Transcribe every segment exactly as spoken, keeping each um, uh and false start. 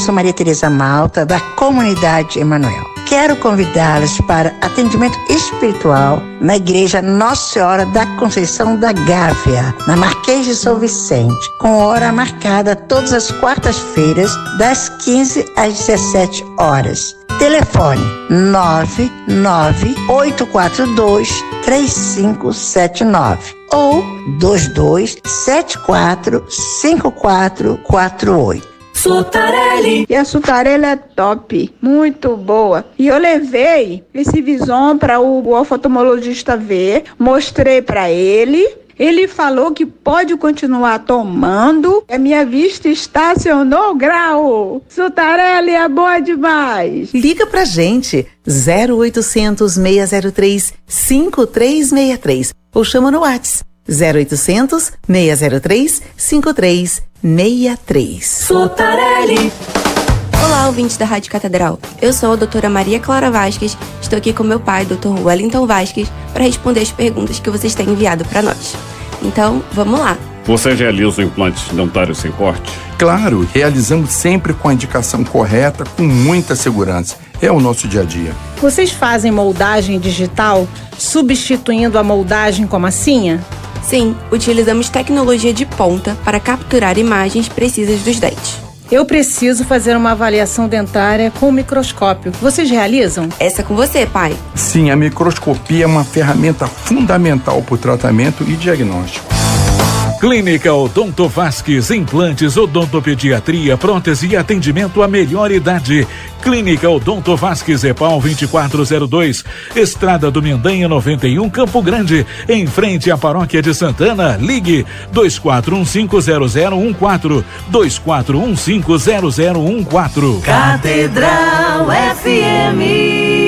sou Maria Tereza Malta, da Comunidade Emanuel. Quero convidá-los para atendimento espiritual na Igreja Nossa Senhora da Conceição da Gávea, na Marquês de São Vicente, com hora marcada todas as quartas-feiras, das quinze às dezessete horas. Telefone nove nove oito quatro dois três cinco sete nove ou dois dois sete quatro cinco quatro quatro oito. Sutarelli. E a Sutarelli é top, muito boa. E eu levei esse Vison para o oftalmologista ver, mostrei para ele. Ele falou que pode continuar tomando. A minha vista estacionou grau. Sutarelli é boa demais. Liga pra gente, zero oitocentos, seis zero três, cinco três seis três ou chama no WhatsApp, zero oitocentos, seis zero três, cinco três seis três. Sutarelli. Olá, ouvintes da Rádio Catedral. Eu sou a doutora Maria Clara Vasques. Estou aqui com meu pai, doutor Wellington Vasques, para responder as perguntas que vocês têm enviado para nós. Então, vamos lá. Você realiza implantes dentários sem corte? Claro, realizamos sempre com a indicação correta, com muita segurança. É o nosso dia a dia. Vocês fazem moldagem digital, substituindo a moldagem com massinha? Sim, utilizamos tecnologia de ponta para capturar imagens precisas dos dentes. Eu preciso fazer uma avaliação dentária com microscópio. Vocês realizam? Essa é com você, pai. Sim, a microscopia é uma ferramenta fundamental para o tratamento e diagnóstico. Clínica Odonto Vasques, implantes, odontopediatria, prótese e atendimento à melhor idade. Clínica Odonto Vasques, EPAL vinte e quatro zero dois, Estrada do Mendanha noventa e um, Campo Grande, em frente à Paróquia de Santana. Ligue dois quatro um cinco zero zero um quatro, dois quatro um cinco zero zero um quatro. Catedral F M.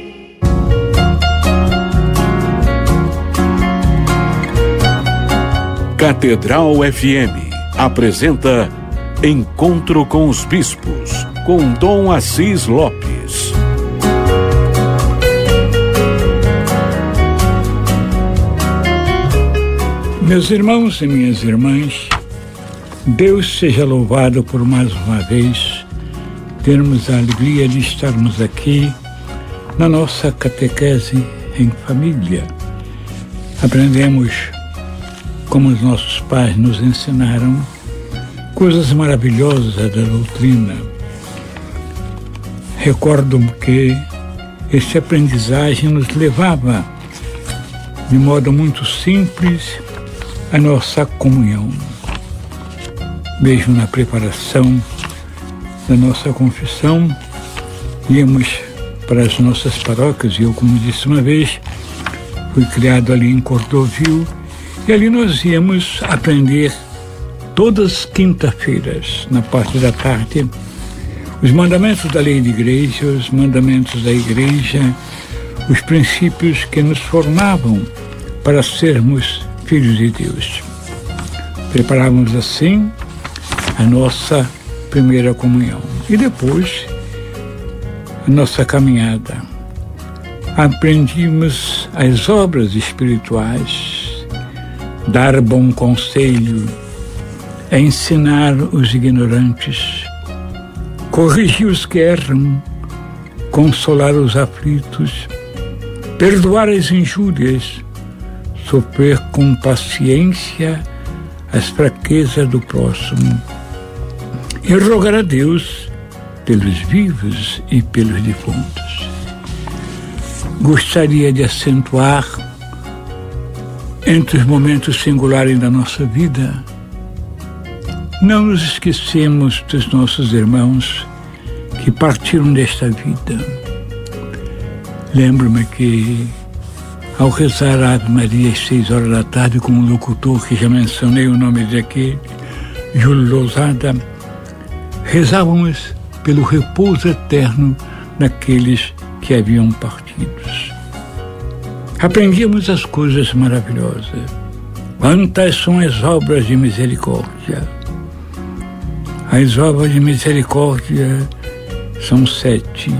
Catedral F M apresenta Encontro com os Bispos, com Dom Assis Lopes. Meus irmãos e minhas irmãs, Deus seja louvado por mais uma vez termos a alegria de estarmos aqui na nossa catequese em família. Aprendemos, como os nossos pais nos ensinaram, coisas maravilhosas da doutrina. Recordo-me que essa aprendizagem nos levava, de modo muito simples, à nossa comunhão. Mesmo na preparação da nossa confissão, íamos para as nossas paróquias, e eu, como disse uma vez, fui criado ali em Cordovil, e ali nós íamos aprender todas as quinta-feiras, na parte da tarde, os mandamentos da lei de igreja, os mandamentos da igreja, os princípios que nos formavam para sermos filhos de Deus. Preparávamos assim a nossa primeira comunhão e depois a nossa caminhada. Aprendíamos as obras espirituais, dar bom conselho, ensinar os ignorantes, corrigir os que erram, consolar os aflitos, perdoar as injúrias, sofrer com paciência as fraquezas do próximo e rogar a Deus pelos vivos e pelos defuntos. Gostaria de acentuar, entre os momentos singulares da nossa vida, não nos esquecemos dos nossos irmãos que partiram desta vida. Lembro-me que, ao rezar a Ave Maria às seis horas da tarde, com um locutor que já mencionei o nome daqui, Júlio Lousada, rezávamos pelo repouso eterno daqueles que haviam partidos. Aprendíamos as coisas maravilhosas. Quantas são as obras de misericórdia? As obras de misericórdia são sete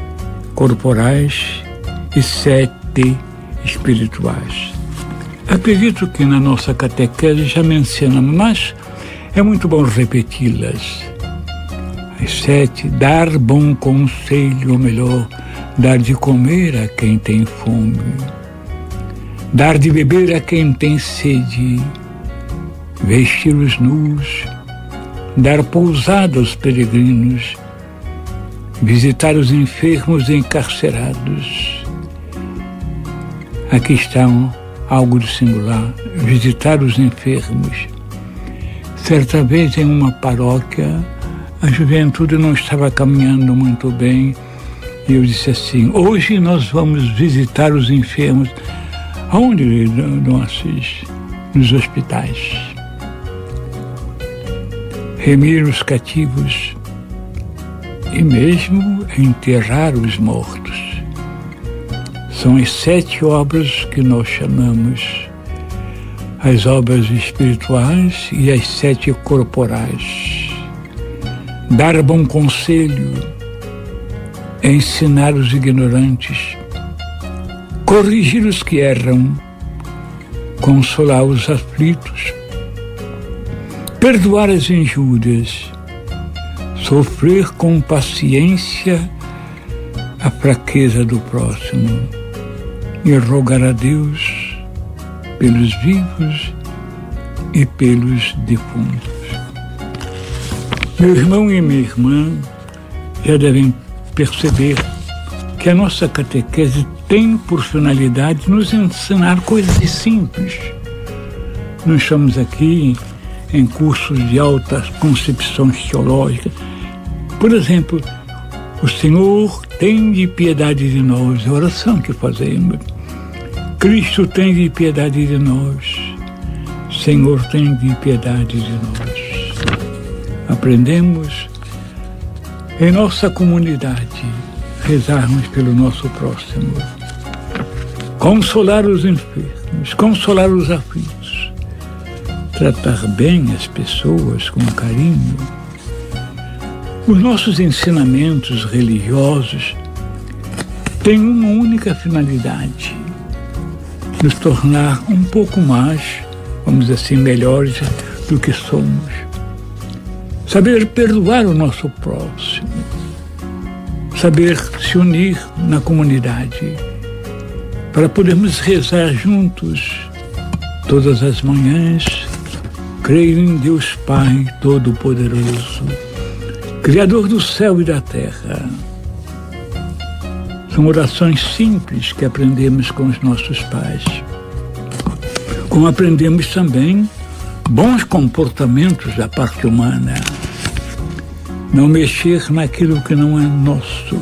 corporais e sete espirituais. Acredito que na nossa catequese já mencionamos, mas é muito bom repeti-las. As sete, dar bom conselho, ou melhor, dar de comer a quem tem fome, dar de beber a quem tem sede, vestir os nus, dar pousada aos peregrinos, visitar os enfermos e encarcerados. Aqui está um, algo de singular, visitar os enfermos. Certa vez em uma paróquia, a juventude não estava caminhando muito bem e eu disse assim: hoje nós vamos visitar os enfermos. Aonde, Dom Assis? Nos hospitais. Remir os cativos e mesmo enterrar os mortos. São as sete obras que nós chamamos as obras espirituais e as sete corporais. Dar bom conselho, ensinar os ignorantes, corrigir os que erram, consolar os aflitos, perdoar as injúrias, sofrer com paciência a fraqueza do próximo e rogar a Deus pelos vivos e pelos defuntos. Meu irmão e minha irmã já devem perceber que a nossa catequese tem por finalidade nos ensinar coisas simples. Nós estamos aqui em cursos de alta concepção teológica. Por exemplo, o Senhor tem de piedade de nós, a oração que fazemos. Cristo tem de piedade de nós. Senhor tem de piedade de nós. Aprendemos em nossa comunidade rezarmos pelo nosso próximo, consolar os enfermos, consolar os aflitos, tratar bem as pessoas com carinho. Os nossos ensinamentos religiosos têm uma única finalidade: nos tornar um pouco mais, vamos dizer assim, melhores do que somos. Saber perdoar o nosso próximo, saber se unir na comunidade, para podermos rezar juntos todas as manhãs. Creio em Deus Pai Todo-Poderoso, Criador do céu e da terra. São orações simples que aprendemos com os nossos pais. Como aprendemos também bons comportamentos da parte humana. Não mexer naquilo que não é nosso.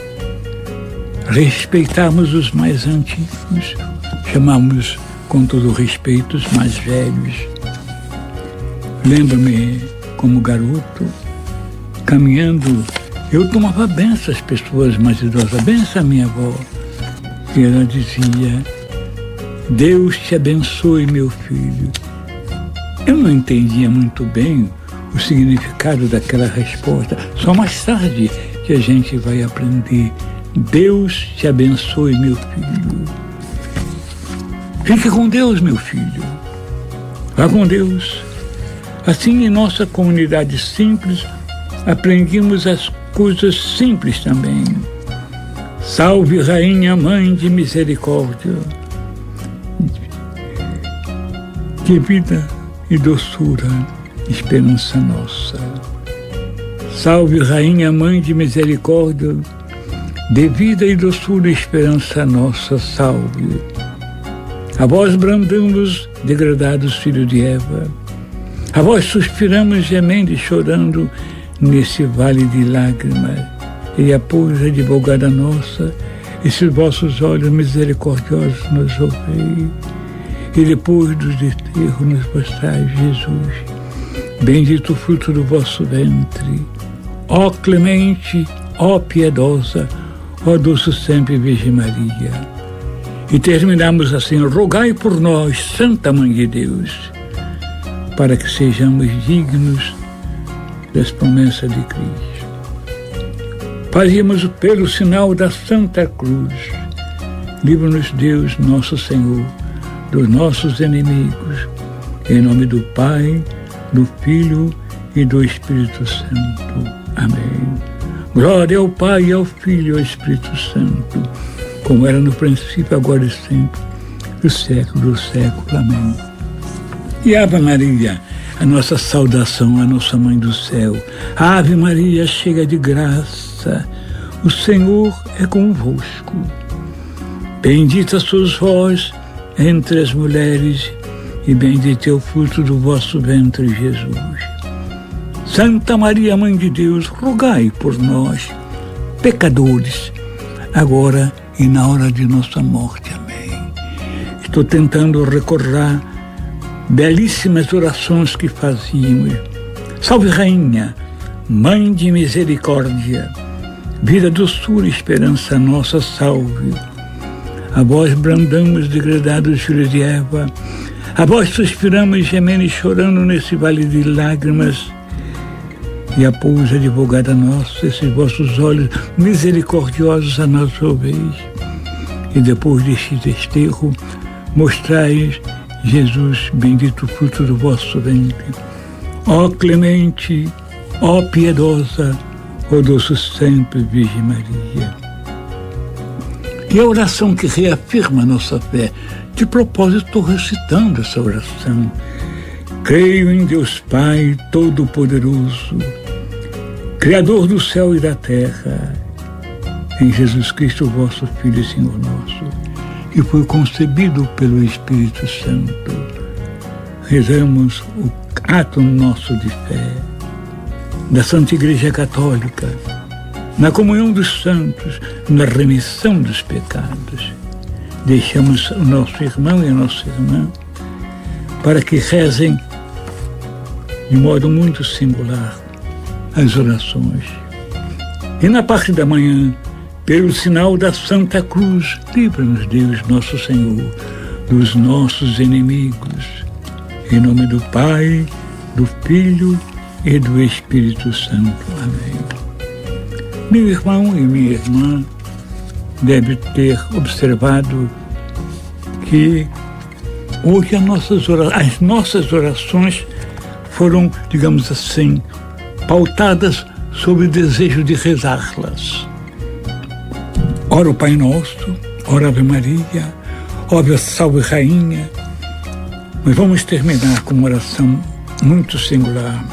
Respeitarmos os mais antigos. Chamamos, com todo respeito, os mais velhos. Lembro-me, como garoto, caminhando, eu tomava benção às pessoas mais idosas, benção à minha avó. E ela dizia: Deus te abençoe, meu filho. Eu não entendia muito bem o significado daquela resposta. Só mais tarde que a gente vai aprender. Deus te abençoe, meu filho. Fique com Deus, meu filho. Vá com Deus. Assim, em nossa comunidade simples, aprendemos as coisas simples também. Salve, Rainha, Mãe de Misericórdia, de vida e doçura, esperança nossa. Salve, Rainha, Mãe de Misericórdia, de vida e doçura, esperança nossa, salve. A vós brandamos, degradados filhos de Eva, a vós suspiramos, gemendo e chorando, nesse vale de lágrimas, e após a advogada nossa, esses vossos olhos misericordiosos nos ouvei, e depois dos desterros nos mostrai Jesus, bendito o fruto do vosso ventre, ó clemente, ó piedosa, ó doce sempre Virgem Maria. E terminamos assim: rogai por nós, Santa Mãe de Deus, para que sejamos dignos das promessas de Cristo. Fazíamos pelo sinal da Santa Cruz, livra-nos Deus, nosso Senhor, dos nossos inimigos, em nome do Pai, do Filho e do Espírito Santo. Amém. Glória ao Pai, ao Filho e ao Espírito Santo, como era no princípio, agora e sempre, do século do século. Amém. E Ave Maria, a nossa saudação, a nossa Mãe do Céu. Ave Maria, cheia de graça, o Senhor é convosco. Bendita sois vós entre as mulheres, e bendito é o fruto do vosso ventre, Jesus. Santa Maria, Mãe de Deus, rogai por nós, pecadores, agora e na hora de nossa morte. Amém. Estou tentando recordar belíssimas orações que fazíamos. Salve Rainha, Mãe de misericórdia, vida, doçura e esperança nossa, salve. A vós brandamos, degredados filhos de Eva, a vós suspiramos, gemendo e chorando nesse vale de lágrimas. E após, advogada nossa, esses vossos olhos misericordiosos a nós ouveis. E depois deste desterro, mostrais Jesus, bendito fruto do vosso ventre. Ó clemente, ó piedosa, ó doce sempre Virgem Maria. E a oração que reafirma a nossa fé. De propósito, estou recitando essa oração. Creio em Deus Pai Todo-Poderoso, Criador do céu e da terra, em Jesus Cristo, vosso Filho e Senhor nosso, que foi concebido pelo Espírito Santo. Rezamos o ato nosso de fé da Santa Igreja Católica, na comunhão dos santos, na remissão dos pecados. Deixamos o nosso irmão e a nossa irmã para que rezem de modo muito singular as orações. E na parte da manhã, pelo sinal da Santa Cruz, livra-nos Deus nosso Senhor dos nossos inimigos. Em nome do Pai, do Filho e do Espírito Santo. Amém. Meu irmão e minha irmã deve ter observado que hoje as nossas orações, as nossas orações foram, digamos assim, pautadas sobre o desejo de rezá-las. Ora o Pai Nosso, ora Ave Maria, ora Salve Rainha. Mas vamos terminar com uma oração muito singular.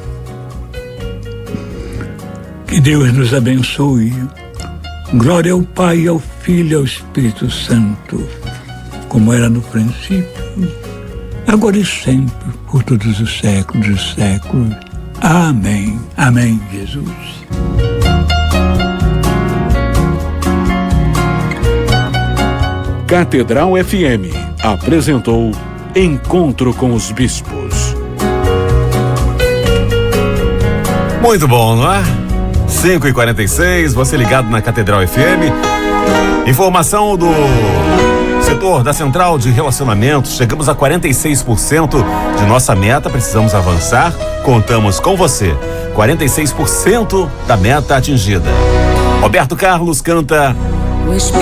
Que Deus nos abençoe. Glória ao Pai, ao Filho e ao Espírito Santo, como era no princípio, agora e sempre, por todos os séculos dos séculos. Amém. Amém, Jesus. Catedral F M apresentou Encontro com os Bispos. Muito bom, não é? cinco e quarenta e seis, você ligado na Catedral F M. Informação do setor da Central de Relacionamentos. Chegamos a quarenta e seis por cento de nossa meta, precisamos avançar. Contamos com você. quarenta e seis por cento da meta atingida. Roberto Carlos canta